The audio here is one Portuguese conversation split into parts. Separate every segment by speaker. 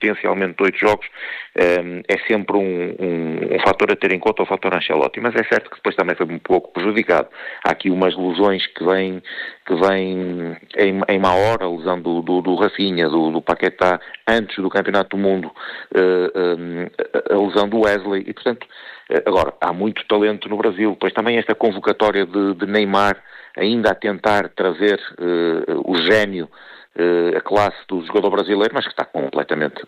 Speaker 1: potencialmente 8 jogos, é sempre um fator a ter em conta, o fator Ancelotti. Mas é certo que depois também foi um pouco prejudicado. Há aqui umas lesões que vêm em má hora, a lesão do Rafinha, do Paquetá, antes do Campeonato do Mundo, a lesão do Wesley, e portanto, agora, há muito talento no Brasil. Depois também esta convocatória de Neymar, ainda a tentar trazer o gênio, a classe do jogador brasileiro, mas que está completamente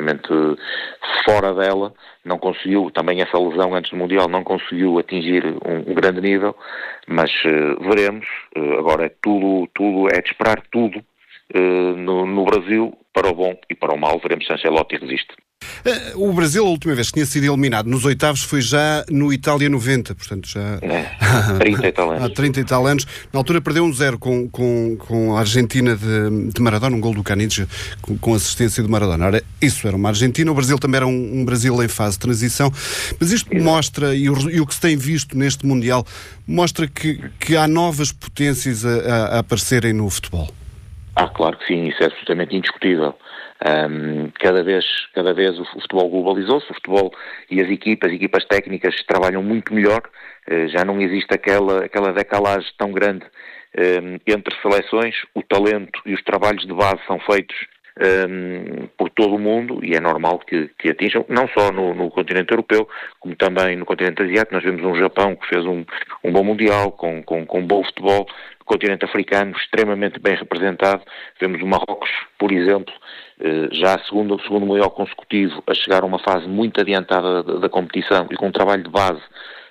Speaker 1: fora dela, não conseguiu, também essa lesão antes do Mundial, não conseguiu atingir um grande nível, mas veremos, agora tudo é de esperar tudo no Brasil, para o bom e para o mau, veremos se Ancelotti resiste.
Speaker 2: O Brasil, a última vez que tinha sido eliminado nos oitavos foi já no Itália 90, portanto já...
Speaker 1: 30 e tal anos.
Speaker 2: Há 30 e tal anos. Na altura perdeu 1-0 com a Argentina de Maradona, um gol do Caniggia com assistência de Maradona. Ora, isso era uma Argentina, o Brasil também era um Brasil em fase de transição, mas isto mostra, e o que se tem visto neste Mundial, mostra que há novas potências a aparecerem no futebol.
Speaker 1: Claro que sim, isso é absolutamente indiscutível. Cada vez o futebol globalizou-se, o futebol e as equipas técnicas trabalham muito melhor, já não existe aquela decalagem tão grande entre seleções, o talento e os trabalhos de base são feitos por todo o mundo e é normal que atinjam, não só no continente europeu, como também no continente asiático. Nós vemos um Japão que fez um bom Mundial, com bom futebol, o continente africano extremamente bem representado, vemos o Marrocos, por exemplo, já segundo Mundial consecutivo, a chegar a uma fase muito adiantada da competição e com um trabalho de base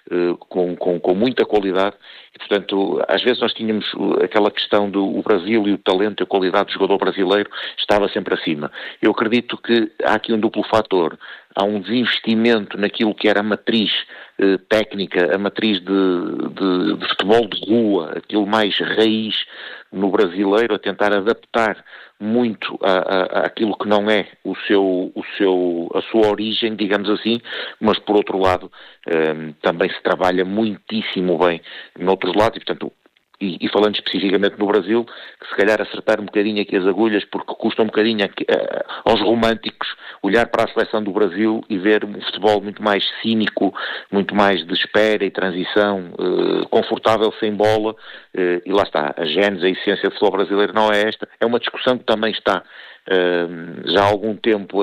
Speaker 1: com muita qualidade, e portanto às vezes nós tínhamos aquela questão do Brasil e o talento e a qualidade do jogador brasileiro estava sempre acima. Eu acredito que há aqui um duplo fator, há um desinvestimento naquilo que era a matriz técnica, a matriz de futebol de rua, aquilo mais raiz no brasileiro, a tentar adaptar muito àquilo que não é a sua origem, digamos assim, mas por outro lado também se trabalha muitíssimo bem noutros lados e portanto e falando especificamente no Brasil, que se calhar acertar um bocadinho aqui as agulhas, porque custa um bocadinho aos românticos olhar para a seleção do Brasil e ver um futebol muito mais cínico, muito mais de espera e transição, confortável sem bola, e lá está, a gênese, a essência do futebol brasileiro não é esta. É uma discussão que também está já há algum tempo a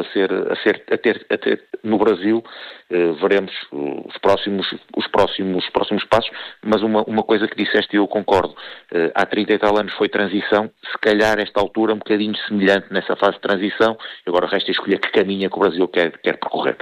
Speaker 1: ter no Brasil. Veremos os próximos passos, mas uma coisa que disseste e eu concordo, há 30 e tal anos foi transição, se calhar esta altura um bocadinho semelhante nessa fase de transição, agora resta escolher que caminho é que o Brasil quer percorrer.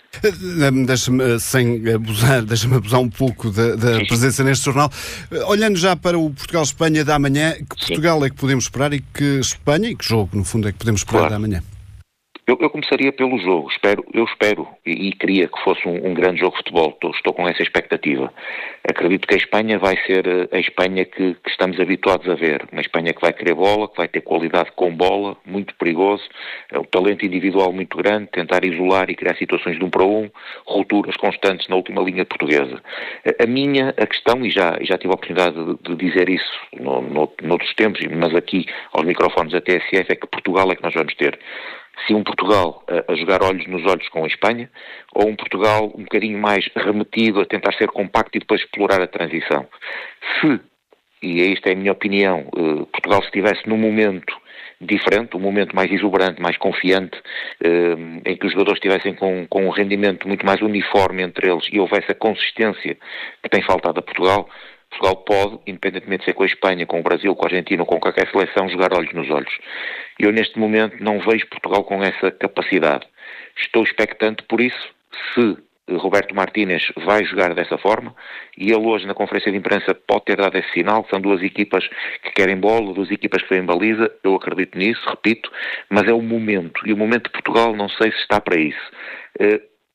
Speaker 2: Deixa-me abusar um pouco da presença neste jornal. Olhando já para o Portugal-Espanha da amanhã, que Portugal é que podemos esperar e que Espanha, e que jogo, no fundo, é que podemos esperar da amanhã?
Speaker 1: Eu começaria pelo jogo. Eu espero e queria que fosse um grande jogo de futebol. Estou com essa expectativa. Acredito que a Espanha vai ser a Espanha que estamos habituados a ver. Uma Espanha que vai querer bola, que vai ter qualidade com bola, muito perigoso, um talento individual muito grande, tentar isolar e criar situações de 1 para 1, rupturas constantes na última linha portuguesa. A questão, e já tive a oportunidade de dizer isso noutros tempos, mas aqui aos microfones da TSF, é que Portugal é que nós vamos ter. Se um Portugal a jogar olhos nos olhos com a Espanha, ou um Portugal um bocadinho mais remetido a tentar ser compacto e depois explorar a transição. Se, e esta é a minha opinião, Portugal estivesse num momento diferente, um momento mais exuberante, mais confiante, em que os jogadores estivessem com um rendimento muito mais uniforme entre eles e houvesse a consistência que tem faltado a Portugal pode, independentemente de ser com a Espanha, com o Brasil, com a Argentina ou com qualquer seleção, jogar olhos nos olhos. Eu neste momento não vejo Portugal com essa capacidade. Estou expectante por isso, se Roberto Martínez vai jogar dessa forma, e ele hoje na conferência de imprensa pode ter dado esse sinal, são duas equipas que querem bola, duas equipas que têm baliza, eu acredito nisso, repito, mas é o momento, e o momento de Portugal não sei se está para isso.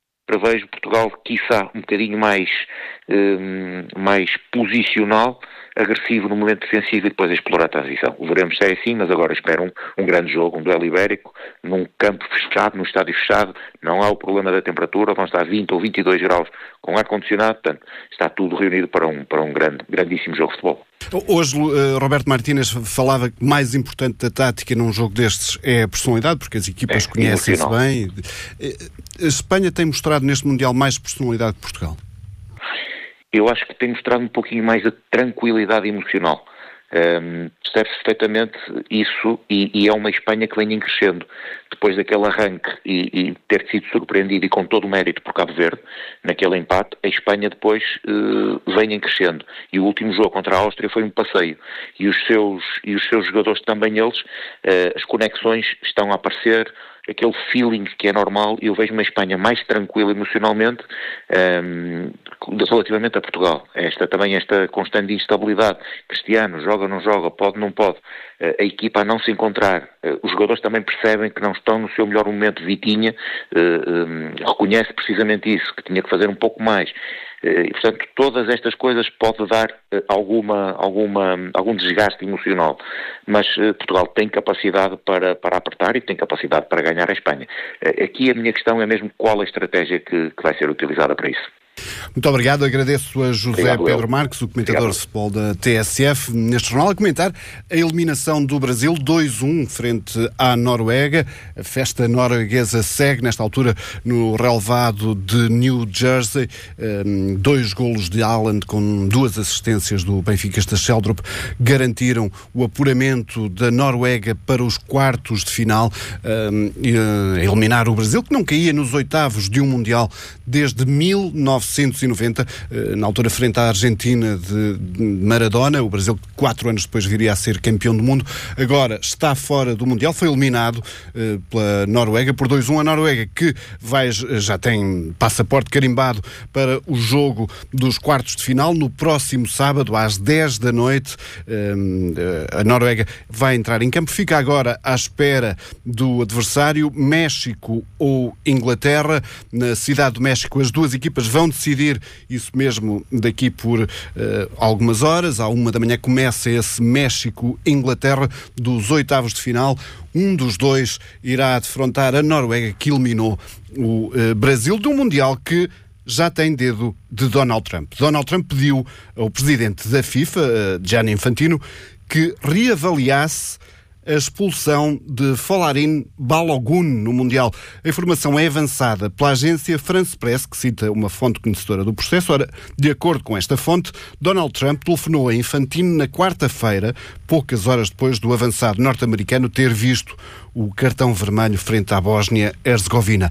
Speaker 1: Prevejo Portugal, quiçá, um bocadinho mais posicional, agressivo no momento defensivo e depois a explorar a transição. Veremos se é assim, mas agora espero um grande jogo, um duelo ibérico, num campo fechado, num estádio fechado. Não há o problema da temperatura, vão estar 20 ou 22 graus com ar-condicionado, portanto, está tudo reunido para um grandíssimo jogo de futebol.
Speaker 2: Hoje, Roberto Martínez falava que mais importante da tática num jogo destes é a personalidade, porque as equipas conhecem-se bem. A Espanha tem mostrado neste Mundial mais personalidade que Portugal?
Speaker 1: Eu acho que tem mostrado um pouquinho mais de tranquilidade emocional. Percebe-se perfeitamente isso e é uma Espanha que vem em crescendo. Depois daquele arranque e ter sido surpreendido e com todo o mérito por Cabo Verde, naquele empate, a Espanha depois vem em crescendo. E o último jogo contra a Áustria foi um passeio. E os seus jogadores também, eles, as conexões estão a aparecer, aquele feeling que é normal, e eu vejo uma Espanha mais tranquila emocionalmente relativamente a Portugal. Esta constante instabilidade. Cristiano, joga, não joga, pode, não pode. A equipa a não se encontrar. Os jogadores também percebem que não estão no seu melhor momento. Vitinha reconhece precisamente isso, que tinha que fazer um pouco mais. E, portanto, todas estas coisas podem dar algum desgaste emocional. Mas Portugal tem capacidade para apertar e tem capacidade para ganhar a Espanha. Aqui a minha questão é mesmo qual a estratégia que vai ser utilizada para isso.
Speaker 2: Muito obrigado, agradeço a José Pedro Marques, o comentador de futebol da TSF, neste jornal, a comentar a eliminação do Brasil 2-1 frente à Noruega. A festa norueguesa segue nesta altura no relevado de New Jersey. 2 golos de Haaland com 2 assistências do Benfica Sheldrup garantiram o apuramento da Noruega para os quartos de final, eliminar o Brasil, que não caía nos oitavos de um Mundial desde 1990, na altura frente à Argentina de Maradona. O Brasil, 4 anos depois, viria a ser campeão do mundo. Agora está fora do Mundial, foi eliminado pela Noruega por 2-1. A Noruega que já tem passaporte carimbado para o jogo dos quartos de final no próximo sábado às 10 da noite. A Noruega vai entrar em campo, fica agora à espera do adversário, México ou Inglaterra. Na cidade do México as duas equipas vão decidir isso mesmo daqui por algumas horas. À 1 da manhã começa esse México-Inglaterra dos oitavos de final. Um dos dois irá defrontar a Noruega, que eliminou o Brasil de um Mundial que já tem dedo de Donald Trump. Donald Trump pediu ao presidente da FIFA, Gianni Infantino, que reavaliasse a expulsão de Folarin Balogun no Mundial. A informação é avançada pela agência France Press, que cita uma fonte conhecedora do processo. Ora, de acordo com esta fonte, Donald Trump telefonou a Infantino na quarta-feira, poucas horas depois do avançado norte-americano ter visto o cartão vermelho frente à Bósnia-Herzegovina.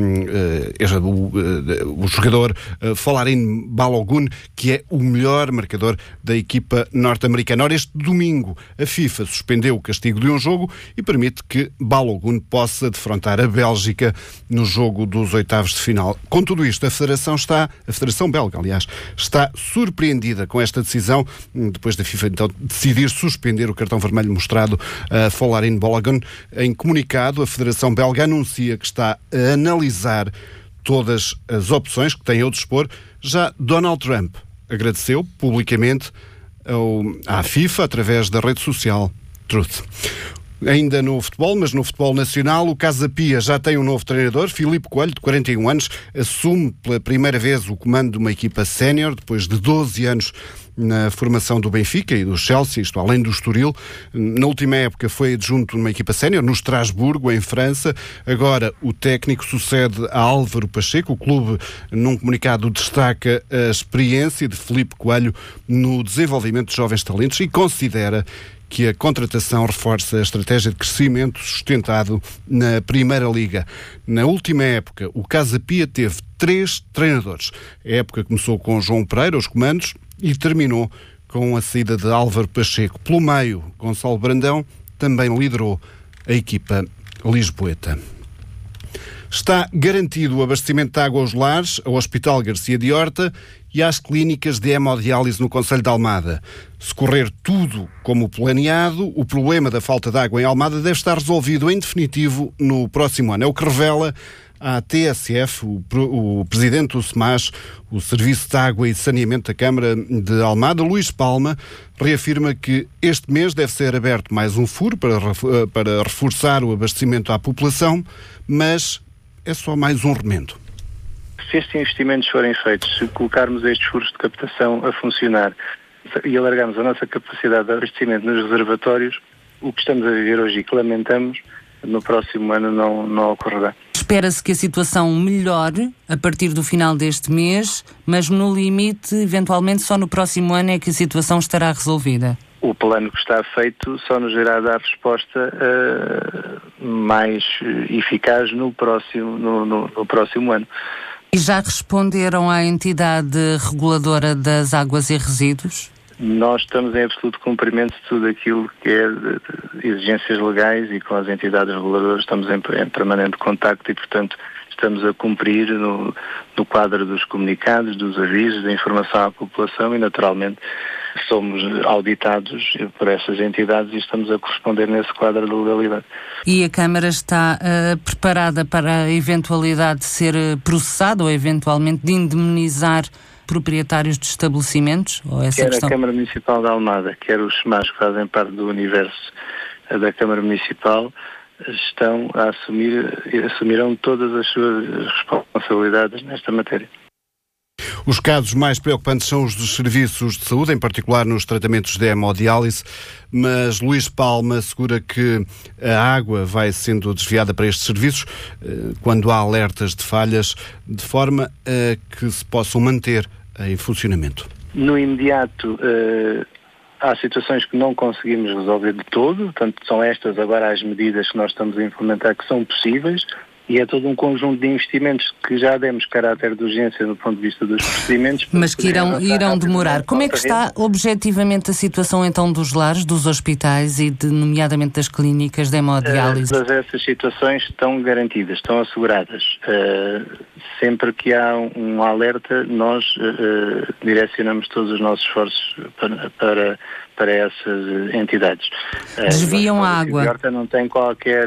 Speaker 2: O jogador Folarin Balogun, que é o melhor marcador da equipa norte-americana. Ora, este domingo a FIFA suspendeu o castigo de um jogo e permite que Balogun possa defrontar a Bélgica no jogo dos oitavos de final. Com tudo isto, a Federação Belga, aliás, está surpreendida com esta decisão, depois da FIFA então decidir suspender o cartão vermelho mostrado a Folarin Balogun. Em comunicado, a Federação Belga anuncia que está a analisar todas as opções que tem ao dispor. Já Donald Trump agradeceu publicamente à FIFA através da rede social Truth. Ainda no futebol, mas no futebol nacional, o Casa Pia já tem um novo treinador. Filipe Coelho, de 41 anos, assume pela primeira vez o comando de uma equipa sénior, depois de 12 anos na formação do Benfica e do Chelsea, isto além do Estoril. Na última época foi adjunto numa equipa sénior, no Estrasburgo, em França. Agora o técnico sucede a Álvaro Pacheco. O clube, num comunicado, destaca a experiência de Filipe Coelho no desenvolvimento de jovens talentos e considera que a contratação reforça a estratégia de crescimento sustentado na Primeira Liga. Na última época, o Casa Pia teve 3 treinadores. A época começou com João Pereira, os comandos, e terminou com a saída de Álvaro Pacheco. Pelo meio, Gonçalo Brandão também liderou a equipa lisboeta. Está garantido o abastecimento de água aos lares, ao Hospital Garcia de Horta e às clínicas de hemodiálise no concelho de Almada. Se correr tudo como planeado, o problema da falta de água em Almada deve estar resolvido em definitivo no próximo ano. É o que revela à TSF, o presidente do SEMAS, o Serviço de Água e Saneamento da Câmara de Almada, Luís Palma, reafirma que este mês deve ser aberto mais um furo para reforçar o abastecimento à população, mas é só mais um remendo.
Speaker 3: Se estes investimentos forem feitos, se colocarmos estes furos de captação a funcionar e alargarmos a nossa capacidade de abastecimento nos reservatórios, o que estamos a viver hoje e que lamentamos, no próximo ano não ocorrerá.
Speaker 4: Espera-se que a situação melhore a partir do final deste mês, mas no limite, eventualmente, só no próximo ano é que a situação estará resolvida.
Speaker 3: O plano que está feito só nos irá dar resposta mais eficaz no próximo ano.
Speaker 4: E já responderam à entidade reguladora das águas e resíduos?
Speaker 3: Nós estamos em absoluto cumprimento de tudo aquilo que é de exigências legais e com as entidades reguladoras estamos em permanente contacto e, portanto, estamos a cumprir no quadro dos comunicados, dos avisos, da informação à população e, naturalmente, somos auditados por essas entidades e estamos a corresponder nesse quadro de legalidade.
Speaker 4: E a Câmara está preparada para a eventualidade de ser processada ou eventualmente de indemnizar proprietários de estabelecimentos? Ou essa
Speaker 3: quer
Speaker 4: questão?
Speaker 3: A Câmara Municipal de Almada, quer os SEMAS que fazem parte do universo da Câmara Municipal, estão a assumirão todas as suas responsabilidades nesta matéria.
Speaker 2: Os casos mais preocupantes são os dos serviços de saúde, em particular nos tratamentos de hemodiálise, mas Luís Palma assegura que a água vai sendo desviada para estes serviços quando há alertas de falhas, de forma a que se possam manter em funcionamento.
Speaker 3: No imediato, há situações que não conseguimos resolver de todo, portanto são estas agora as medidas que nós estamos a implementar que são possíveis. E é todo um conjunto de investimentos que já demos caráter de urgência do ponto de vista dos procedimentos.
Speaker 4: Mas que irão demorar. Como é que está objetivamente a situação então dos lares, dos hospitais e nomeadamente das clínicas de hemodiálise?
Speaker 3: Todas essas situações estão garantidas, estão asseguradas. Sempre que há um alerta, nós direcionamos todos os nossos esforços para essas entidades.
Speaker 4: Desviam a água.
Speaker 3: A Horta não tem qualquer...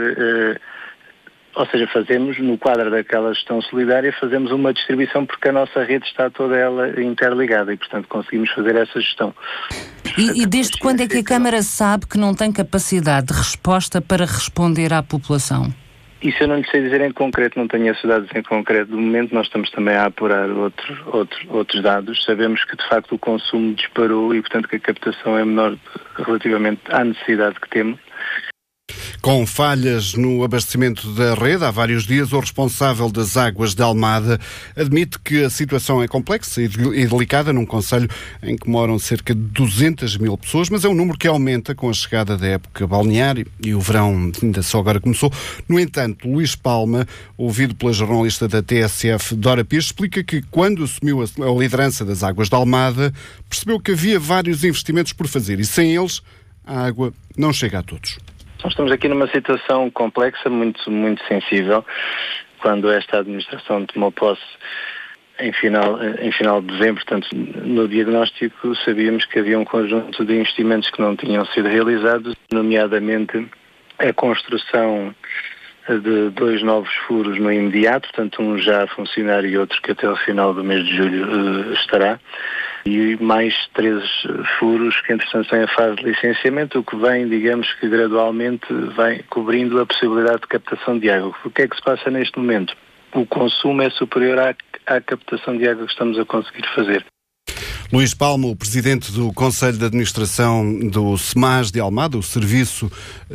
Speaker 3: Ou seja, fazemos, no quadro daquela gestão solidária, fazemos uma distribuição porque a nossa rede está toda ela interligada e, portanto, conseguimos fazer essa gestão.
Speaker 4: E desde quando é que a Câmara sabe que não tem capacidade de resposta para responder à população?
Speaker 3: Isso eu não lhe sei dizer em concreto, não tenho esses dados em concreto. De momento nós estamos também a apurar outros dados. Sabemos que, de facto, o consumo disparou e, portanto, que a captação é menor relativamente à necessidade que temos.
Speaker 2: Com falhas no abastecimento da rede, há vários dias, o responsável das águas de Almada admite que a situação é complexa e delicada num concelho em que moram cerca de 200 mil pessoas, mas é um número que aumenta com a chegada da época balnear e o verão ainda só agora começou. No entanto, Luís Palma, ouvido pela jornalista da TSF, Dora Pires, explica que quando assumiu a liderança das águas de Almada, percebeu que havia vários investimentos por fazer e sem eles a água não chega a todos.
Speaker 3: Nós estamos aqui numa situação complexa, muito, muito sensível. Quando esta administração tomou posse em final de dezembro, portanto, no diagnóstico sabíamos que havia um conjunto de investimentos que não tinham sido realizados, nomeadamente a construção de 2 novos furos no imediato, portanto um já a funcionar e outro que até o final do mês de julho estará, e mais 3 furos que entretanto estão em fase de licenciamento, o que vem, digamos que gradualmente, vem cobrindo a possibilidade de captação de água. O que é que se passa neste momento? O consumo é superior à captação de água que estamos a conseguir fazer.
Speaker 2: Luís Palma, o presidente do Conselho de Administração do SEMAS de Almada, o Serviço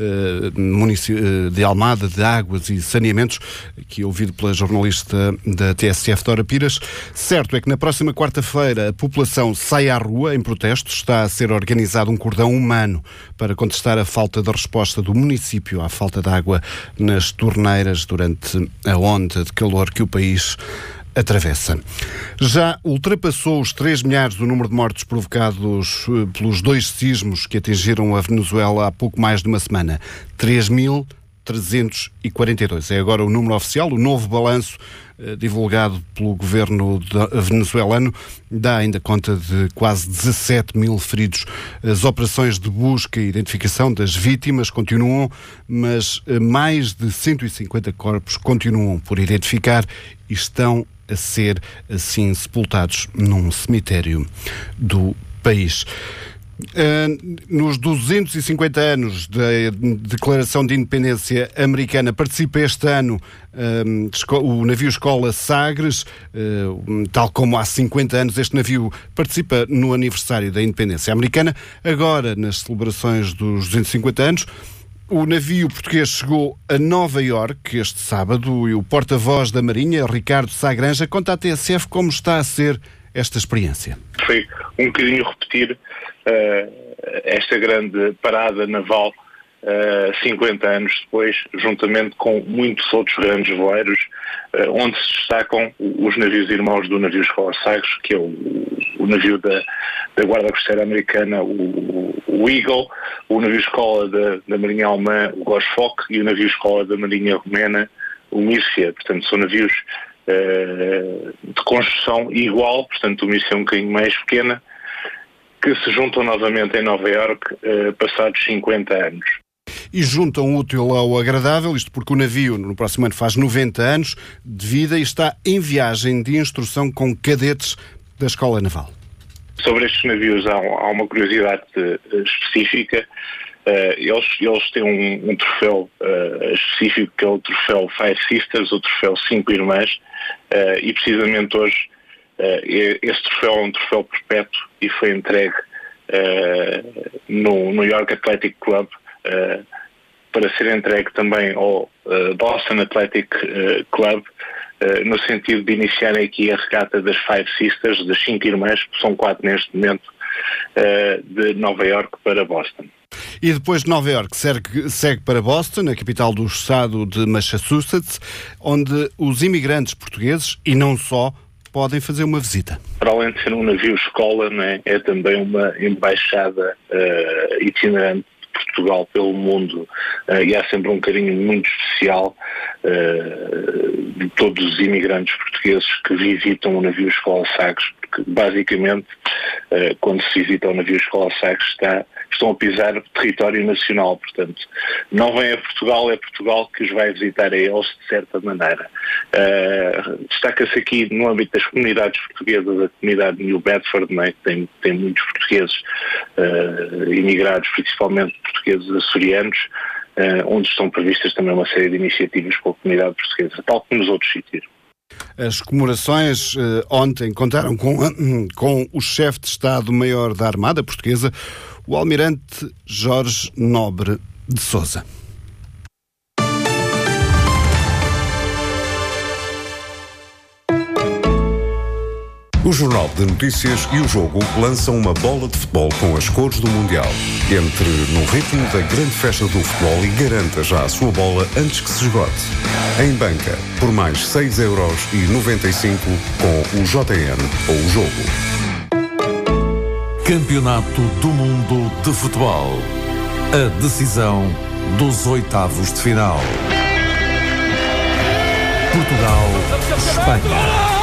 Speaker 2: de Almada de Águas e Saneamentos, aqui ouvido pela jornalista da TSF, Dora Pires. Certo é que na próxima quarta-feira a população sai à rua em protesto. Está a ser organizado um cordão humano para contestar a falta de resposta do município à falta de água nas torneiras durante a onda de calor que o país atravessa. Já ultrapassou os 3 milhares o número de mortos provocados pelos 2 sismos que atingiram a Venezuela há pouco mais de uma semana. 3.000 342. É agora o número oficial. O novo balanço divulgado pelo governo venezuelano dá ainda conta de quase 17 mil feridos. As operações de busca e identificação das vítimas continuam, mas mais de 150 corpos continuam por identificar e estão a ser, assim, sepultados num cemitério do país. Nos 250 anos da Declaração de Independência Americana, participa este ano o navio Escola Sagres, tal como há 50 anos este navio participa no aniversário da Independência Americana. Agora, nas celebrações dos 250 anos, o navio português chegou a Nova Iorque este sábado e o porta-voz da Marinha, Ricardo Sá Granja, conta à TSF como está a ser esta experiência.
Speaker 5: Foi um bocadinho repetir esta grande parada naval 50 anos depois, juntamente com muitos outros grandes voeiros, onde se destacam os navios irmãos do navio Escola Sagres, que é o navio da Guarda Costeira Americana, o Eagle, o navio Escola da Marinha Alemã, o Grossfock, e o navio Escola da Marinha Romena, o Mircea. Portanto, são navios de construção igual, portanto, uma missão um bocadinho mais pequena, que se juntam novamente em Nova Iorque passados 50 anos.
Speaker 2: E juntam o útil ao agradável, isto porque o navio no próximo ano faz 90 anos de vida e está em viagem de instrução com cadetes da Escola Naval.
Speaker 5: Sobre estes navios há uma curiosidade específica. Eles têm um troféu específico, que é o troféu Five Sisters, o troféu 5 Irmãs, e precisamente hoje esse troféu é um troféu perpétuo e foi entregue no New York Athletic Club para ser entregue também ao Boston Athletic Club, no sentido de iniciarem aqui a regata das Five Sisters, das 5 irmãs, que são 4 neste momento, de Nova Iorque para Boston.
Speaker 2: E depois de Nova Iorque segue para Boston, a capital do estado de Massachusetts, onde os imigrantes portugueses, e não só, podem fazer uma visita.
Speaker 5: Para além de ser um navio escola, né, é também uma embaixada itinerante de Portugal pelo mundo, e há sempre um carinho muito especial de todos os imigrantes portugueses que visitam o navio Escola Sagres, porque basicamente quando se visita o navio Escola Sagres estão a pisar território nacional, portanto não vem a Portugal, é Portugal que os vai visitar a eles de certa maneira. Destaca-se aqui no âmbito das comunidades portuguesas, a comunidade de New Bedford, né, que tem muitos portugueses imigrados, principalmente portugueses açorianos, onde estão previstas também uma série de iniciativas com a comunidade portuguesa, tal como nos outros sítios.
Speaker 2: As comemorações ontem contaram com o chefe de Estado-Maior da Armada Portuguesa, o almirante Jorge Nobre de Sousa.
Speaker 6: O Jornal de Notícias e o Jogo lançam uma bola de futebol com as cores do Mundial. Entre no ritmo da grande festa do futebol e garanta já a sua bola antes que se esgote. Em banca, por mais 6,95€ com o JN ou o Jogo.
Speaker 7: Campeonato do Mundo de Futebol. A decisão dos oitavos de final. Portugal-Espanha.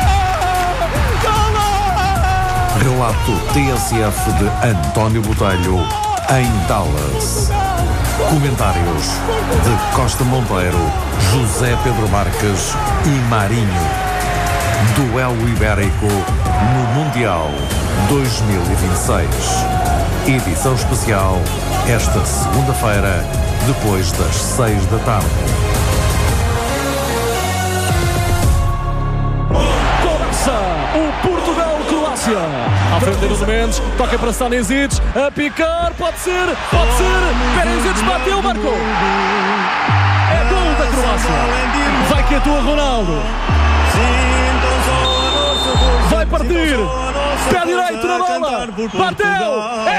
Speaker 7: Relato TSF de António Botelho em Dallas. Comentários de Costa Monteiro, José Pedro Marques e Marinho. Duelo ibérico no Mundial 2026. Edição especial esta segunda-feira, depois das 6 da tarde.
Speaker 8: Começa o Portugal-Croácia. À frente de Nuno Mendes, toca para Stanisic, a picar, pode ser, Perisic bateu, marcou. É gol da Croácia. Vai que atua Ronaldo. Vai partir, pé direito na bola, bateu, é